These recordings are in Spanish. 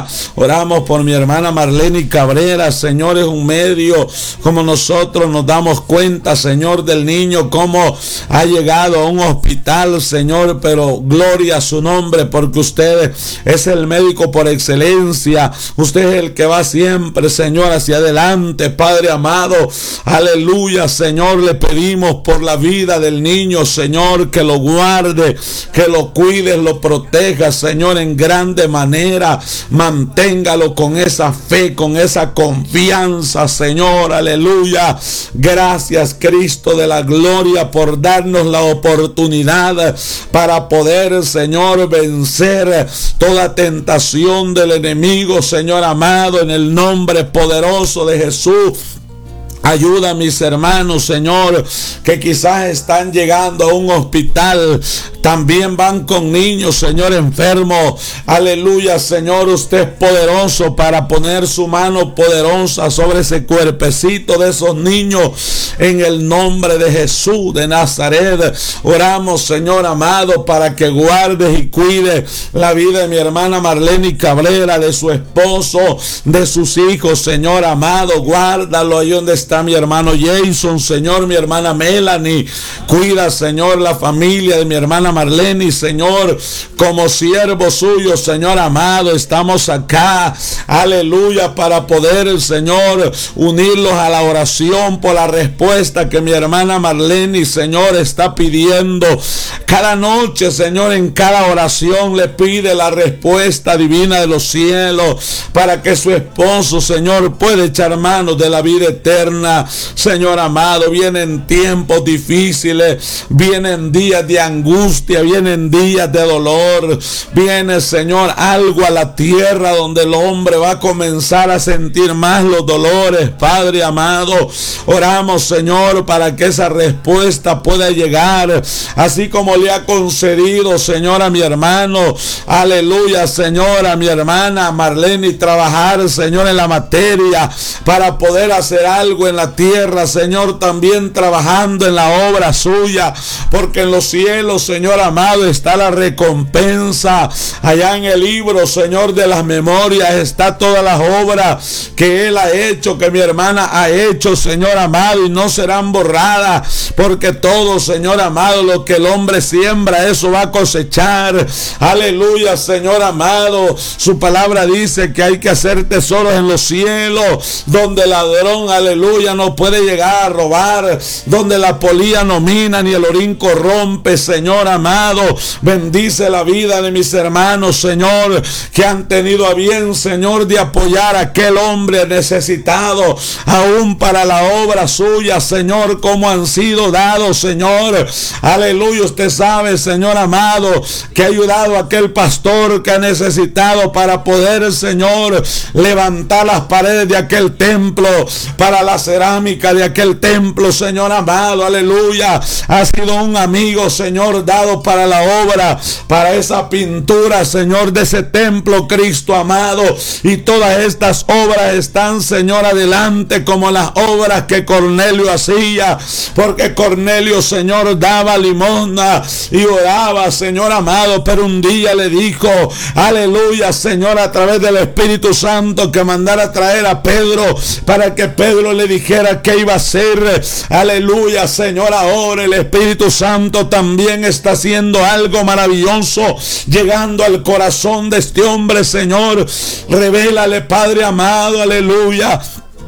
vida. Oramos por mi hermana Marlene Cabrera, Señor, es un medio, como nosotros nos damos cuenta, Señor, del niño, cómo ha llegado a un hospital, Señor, pero gloria a su nombre, porque usted es el médico por excelencia, usted es el que va siempre, Señor, hacia adelante, Padre amado, aleluya, Señor, le pedimos por la vida del niño, Señor, que lo guarde, que lo cuide, lo proteja, Señor, en grande manera, manténgalo con esa fe, con esa confianza, Señor, aleluya. Gracias, Cristo de la gloria, por darnos la oportunidad para poder, Señor, vencer toda tentación del enemigo, Señor amado, en el nombre poderoso de Jesús. Ayuda a mis hermanos, Señor, que quizás están llegando a un hospital. También van con niños, Señor, enfermos. Aleluya, Señor, usted es poderoso para poner su mano poderosa sobre ese cuerpecito de esos niños. En el nombre de Jesús de Nazaret, oramos, Señor amado, para que guardes y cuide la vida de mi hermana Marlene Cabrera, de su esposo, de sus hijos, Señor amado. Guárdalo ahí donde está mi hermano Jason, Señor, mi hermana Melanie. Cuida, Señor, la familia de mi hermana Marlene, Señor, como siervo suyo, Señor amado, estamos acá, aleluya, para poder, Señor, unirlos a la oración por la respuesta que mi hermana Marlene, Señor, está pidiendo. Cada noche, Señor, en cada oración le pide la respuesta divina de los cielos para que su esposo, Señor, pueda echar manos de la vida eterna. Señor amado, vienen tiempos difíciles, vienen días de angustia, vienen días de dolor, viene, Señor, algo a la tierra donde el hombre va a comenzar a sentir más los dolores. Padre amado, oramos, Señor, para que esa respuesta pueda llegar, así como le ha concedido, Señor, a mi hermano, aleluya, Señor, a mi hermana Marlene, trabajar, Señor, en la materia para poder hacer algo en la tierra, Señor, también trabajando en la obra suya, porque en los cielos, Señor amado, está la recompensa. Allá en el libro, Señor, de las memorias está todas las obras que él ha hecho, que mi hermana ha hecho, Señor amado, y no serán borradas, porque todo, Señor amado, lo que el hombre siembra, eso va a cosechar. Aleluya, Señor amado, su palabra dice que hay que hacer tesoros en los cielos, donde el ladrón, aleluya, no puede llegar a robar, donde la polilla no mina ni el orín corrompe. Señor amado, bendice la vida de mis hermanos, Señor, que han tenido a bien, Señor, de apoyar a aquel hombre necesitado, aún para la obra suya, Señor, como han sido dados, Señor, aleluya. Usted sabe, Señor amado, que ha ayudado a aquel pastor que ha necesitado para poder, Señor, levantar las paredes de aquel templo, para la cerámica de aquel templo, Señor amado, aleluya. Ha sido un amigo, Señor, dado para la obra, para esa pintura, Señor, de ese templo, Cristo amado. Y todas estas obras están, Señor, adelante, como las obras que Cornelio hacía, porque Cornelio, Señor, daba limosna y oraba, Señor amado, pero un día le dijo, aleluya, Señor, a través del Espíritu Santo, que mandara a traer a Pedro, para que Pedro le dijera qué iba a hacer. Aleluya, Señor, ahora el Espíritu Santo también está haciendo algo maravilloso, llegando al corazón de este hombre, Señor. Revélale, Padre amado, aleluya,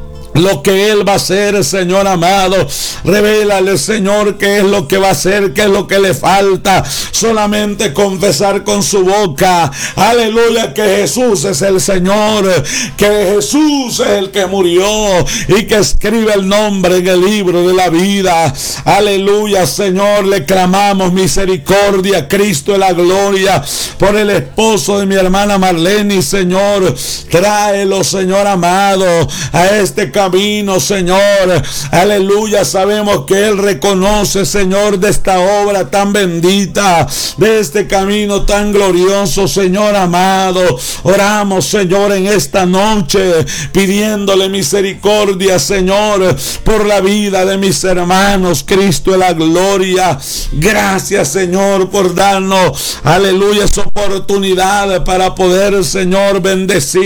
lo que Él va a hacer, Señor amado. Revélale, Señor, qué es lo que va a hacer, qué es lo que le falta. Solamente confesar con su boca, aleluya, que Jesús es el Señor, que Jesús es el que murió y que escribe el nombre en el libro de la vida. Aleluya, Señor, le clamamos misericordia, Cristo de la gloria, por el esposo de mi hermana Marlene, Señor. Tráelo, Señor amado, a este camino, Señor. Aleluya, sabemos que Él reconoce, Señor, de esta obra tan bendita, de este camino tan glorioso, Señor amado. Oramos, Señor, en esta noche, pidiéndole misericordia, Señor, por la vida de mis hermanos, Cristo de la gloria. Gracias, Señor, por darnos, aleluya, esa oportunidad para poder, Señor, bendecir